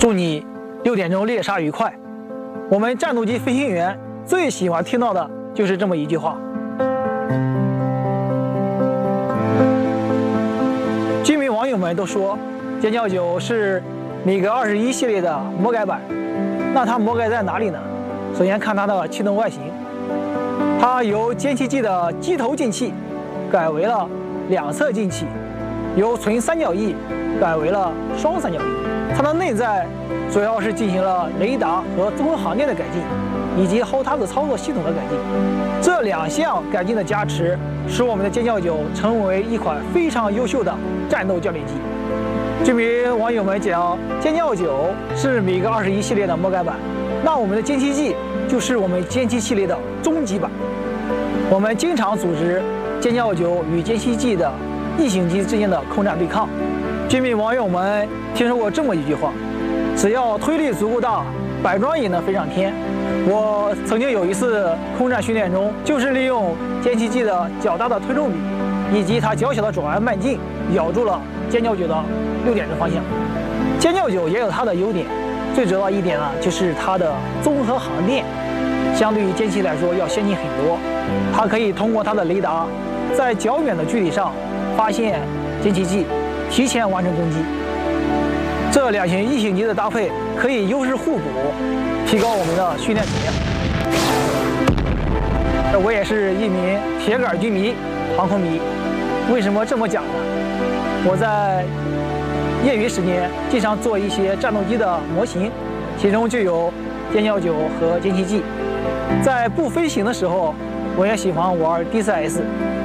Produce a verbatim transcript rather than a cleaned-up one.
祝你六点钟猎杀愉快。我们战斗机飞行员最喜欢听到的就是这么一句话。居民网友们都说，歼教九是米格二十一系列的魔改版。那它魔改在哪里呢？首先看它的气动外形，它由歼七 G 的机头进气改为了两侧进气，由纯三角翼改为了双三角翼。它的内在主要是进行了雷达和综合航电的改进，以及后塌子操作系统的改进。这两项改进的加持，使我们的歼教九成为一款非常优秀的战斗教练机。居民网友们讲，歼教九是米格二十一系列的魔改版，那我们的歼七 G 就是我们歼七系列的终极版。我们经常组织歼教九与歼七 G 的异形机之间的空战对抗。居民网友们听说过这么一句话：只要推力足够大，百装也能飞上天。我曾经有一次空战训练中，就是利用歼七 G 的较大的推重比以及它较小的转弯半径，咬住了歼教九的六点钟方向。歼教九也有它的优点，最主要一点呢，就是它的综合航电相对于歼七来说要先进很多。它可以通过它的雷达，在较远的距离上发现歼七 G， 提前完成攻击。这两型异形机的搭配可以优势互补，提高我们的训练质量。我也是一名铁杆军迷、航空迷。为什么这么讲呢？我在业余时间经常做一些战斗机的模型，其中就有歼教九和歼七 G。在不飞行的时候，我也喜欢玩 D 四 S。